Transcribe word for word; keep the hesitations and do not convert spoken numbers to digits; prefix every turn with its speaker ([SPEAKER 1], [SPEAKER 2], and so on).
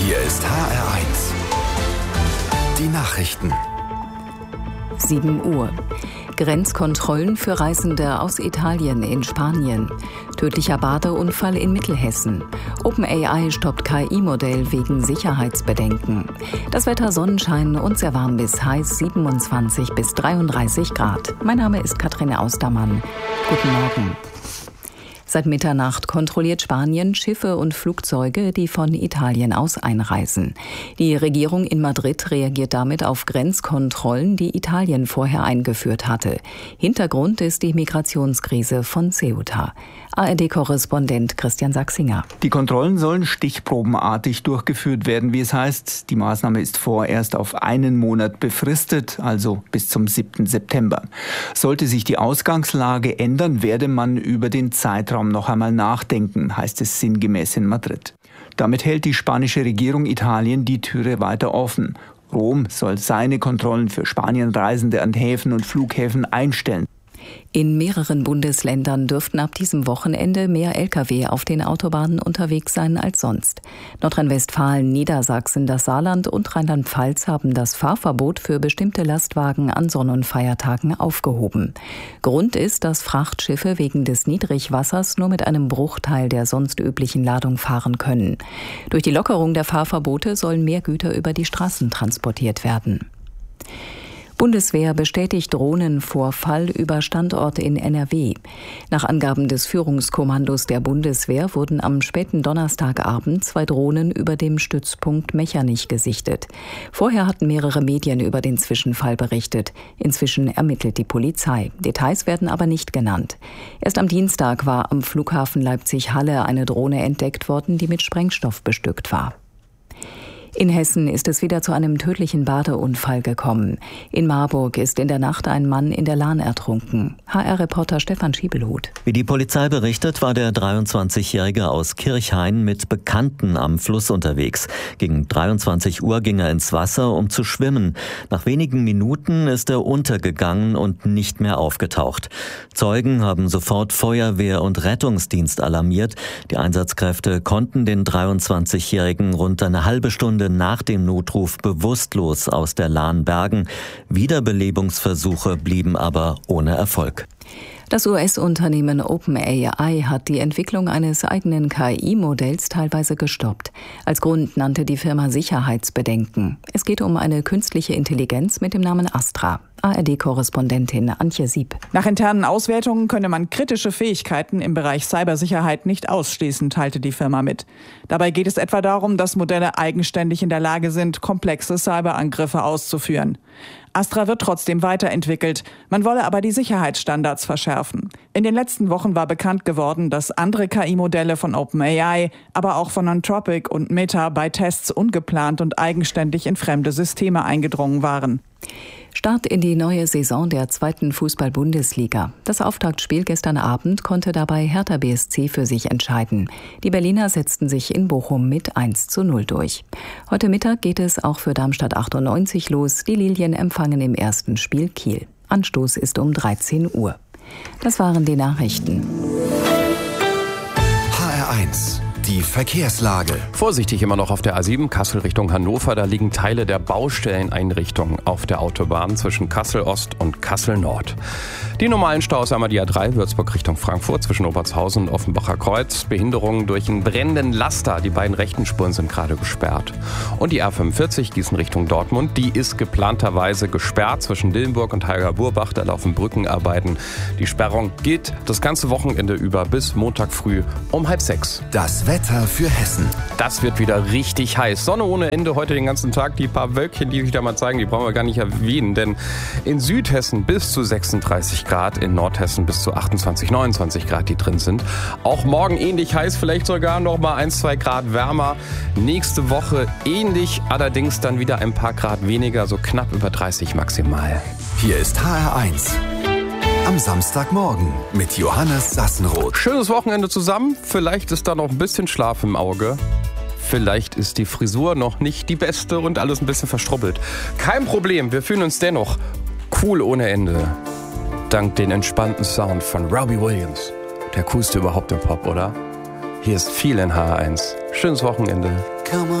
[SPEAKER 1] Hier ist H R eins. Die Nachrichten.
[SPEAKER 2] sieben Uhr. Grenzkontrollen für Reisende aus Italien in Spanien. Tödlicher Badeunfall in Mittelhessen. OpenAI stoppt K I-Modell wegen Sicherheitsbedenken. Das Wetter Sonnenschein und sehr warm bis heiß siebenundzwanzig bis dreiunddreißig Grad. Mein Name ist Katrin Austermann. Guten Morgen. Seit Mitternacht kontrolliert Spanien Schiffe und Flugzeuge, die von Italien aus einreisen. Die Regierung in Madrid reagiert damit auf Grenzkontrollen, die Italien vorher eingeführt hatte. Hintergrund ist die Migrationskrise von Ceuta. A R D-Korrespondent Christian Sachsinger.
[SPEAKER 3] Die Kontrollen sollen stichprobenartig durchgeführt werden, wie es heißt. Die Maßnahme ist vorerst auf einen Monat befristet, also bis zum siebten September. Sollte sich die Ausgangslage ändern, werde man über den Zeitraum noch einmal nachdenken, heißt es sinngemäß in Madrid. Damit hält die spanische Regierung Italien die Türe weiter offen. Rom soll seine Kontrollen für Spanienreisende an Häfen und Flughäfen einstellen.
[SPEAKER 2] In mehreren Bundesländern dürften ab diesem Wochenende mehr L K W auf den Autobahnen unterwegs sein als sonst. Nordrhein-Westfalen, Niedersachsen, das Saarland und Rheinland-Pfalz haben das Fahrverbot für bestimmte Lastwagen an Sonn- und Feiertagen aufgehoben. Grund ist, dass Frachtschiffe wegen des Niedrigwassers nur mit einem Bruchteil der sonst üblichen Ladung fahren können. Durch die Lockerung der Fahrverbote sollen mehr Güter über die Straßen transportiert werden. Bundeswehr bestätigt Drohnenvorfall über Standort in N R W. Nach Angaben des Führungskommandos der Bundeswehr wurden am späten Donnerstagabend zwei Drohnen über dem Stützpunkt Mechernich gesichtet. Vorher hatten mehrere Medien über den Zwischenfall berichtet. Inzwischen ermittelt die Polizei. Details werden aber nicht genannt. Erst am Dienstag war am Flughafen Leipzig-Halle eine Drohne entdeckt worden, die mit Sprengstoff bestückt war. In Hessen ist es wieder zu einem tödlichen Badeunfall gekommen. In Marburg ist in der Nacht ein Mann in der Lahn ertrunken. H R-Reporter Stefan Schiebelhut.
[SPEAKER 4] Wie die Polizei berichtet, war der dreiundzwanzigjährige aus Kirchhain mit Bekannten am Fluss unterwegs. Gegen dreiundzwanzig Uhr ging er ins Wasser, um zu schwimmen. Nach wenigen Minuten ist er untergegangen und nicht mehr aufgetaucht. Zeugen haben sofort Feuerwehr und Rettungsdienst alarmiert. Die Einsatzkräfte konnten den dreiundzwanzigjährigen rund eine halbe Stunde nach dem Notruf bewusstlos aus der Lahn bergen. Wiederbelebungsversuche blieben aber ohne Erfolg.
[SPEAKER 2] Das U S-Unternehmen OpenAI hat die Entwicklung eines eigenen K I-Modells teilweise gestoppt. Als Grund nannte die Firma Sicherheitsbedenken. Es geht um eine künstliche Intelligenz mit dem Namen Astra. A R D-Korrespondentin Antje Sieb.
[SPEAKER 5] Nach internen Auswertungen könne man kritische Fähigkeiten im Bereich Cybersicherheit nicht ausschließen, teilte die Firma mit. Dabei geht es etwa darum, dass Modelle eigenständig in der Lage sind, komplexe Cyberangriffe auszuführen. Astra wird trotzdem weiterentwickelt. Man wolle aber die Sicherheitsstandards verschärfen. In den letzten Wochen war bekannt geworden, dass andere K I-Modelle von OpenAI, aber auch von Anthropic und Meta bei Tests ungeplant und eigenständig in fremde Systeme eingedrungen waren.
[SPEAKER 2] Start in die neue Saison der zweiten Fußball-Bundesliga. Das Auftaktspiel gestern Abend konnte dabei Hertha B S C für sich entscheiden. Die Berliner setzten sich in Bochum mit eins zu null durch. Heute Mittag geht es auch für Darmstadt achtundneunzig los. Die Lilien empfangen im ersten Spiel Kiel. Anstoß ist um dreizehn Uhr. Das waren die Nachrichten.
[SPEAKER 1] H R eins. Die Verkehrslage.
[SPEAKER 6] Vorsichtig immer noch auf der A sieben, Kassel Richtung Hannover. Da liegen Teile der Baustelleneinrichtung auf der Autobahn zwischen Kassel Ost und Kassel Nord. Die normalen Staus einmal die A drei, Würzburg Richtung Frankfurt zwischen Obertshausen und Offenbacher Kreuz. Behinderungen durch einen brennenden Laster. Die beiden rechten Spuren sind gerade gesperrt. Und die A fünfundvierzig, Gießen Richtung Dortmund. Die ist geplanterweise gesperrt zwischen Dillenburg und Heiger-Burbach. Da laufen Brückenarbeiten. Die Sperrung gilt das ganze Wochenende über bis Montag früh um halb sechs.
[SPEAKER 1] Das Wetter für Hessen.
[SPEAKER 6] Das wird wieder richtig heiß. Sonne ohne Ende heute den ganzen Tag. Die paar Wölkchen, die ich da mal zeigen, die brauchen wir gar nicht erwähnen. Denn in Südhessen bis zu sechsunddreißig Grad, in Nordhessen bis zu achtundzwanzig, neunundzwanzig Grad, die drin sind. Auch morgen ähnlich heiß, vielleicht sogar noch mal ein, zwei Grad wärmer. Nächste Woche ähnlich, allerdings dann wieder ein paar Grad weniger, so knapp über dreißig maximal.
[SPEAKER 1] Hier ist H R eins. Am Samstagmorgen mit Johannes Sassenroth.
[SPEAKER 6] Schönes Wochenende zusammen. Vielleicht ist da noch ein bisschen Schlaf im Auge. Vielleicht ist die Frisur noch nicht die beste und alles ein bisschen verstrubbelt. Kein Problem, wir fühlen uns dennoch cool ohne Ende. Dank den entspannten Sound von Robbie Williams. Der coolste überhaupt im Pop, oder? Hier ist viel in H R eins. Schönes Wochenende.